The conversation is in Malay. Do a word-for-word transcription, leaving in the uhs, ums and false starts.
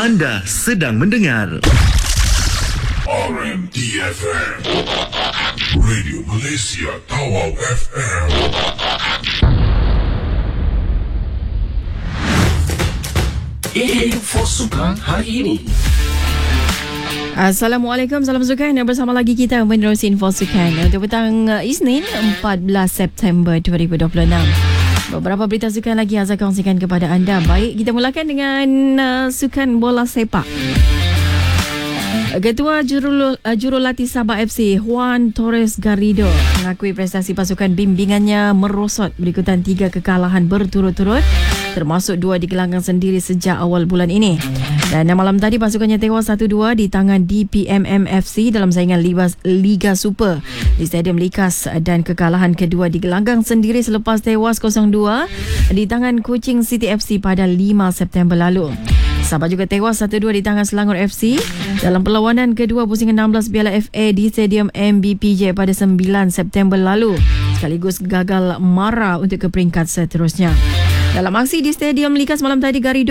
Anda sedang mendengar R M D F M, Radio Malaysia Tawau F M. Info Sukan hari ini. Assalamualaikum, salam sukan. Bersama lagi kita menerusi Info Sukan untuk petang uh, Isnin empat belas September dua ribu dua puluh enam. Beberapa berita sukan lagi yang saya kongsikan kepada anda. Baik, kita mulakan dengan uh, sukan bola sepak. Ketua Jurul, uh, Jurulatih Sabah F C Juan Torres Garrido mengakui prestasi pasukan bimbingannya merosot berikutan tiga kekalahan berturut-turut, termasuk dua di gelanggang sendiri sejak awal bulan ini. Dan malam tadi pasukannya tewas satu dua di tangan D P M M F C dalam saingan Liga, Liga Super di Stadium Likas, dan kekalahan kedua di gelanggang sendiri selepas tewas kosong dua di tangan Kuching City F C pada lima September lalu. Sabah juga tewas satu dua di tangan Selangor F C dalam perlawanan kedua pusingan enam belas Piala F A di Stadium M B P J pada sembilan September lalu, sekaligus gagal mara untuk ke peringkat seterusnya. Dalam aksi di Stadium Likas malam tadi, Garrido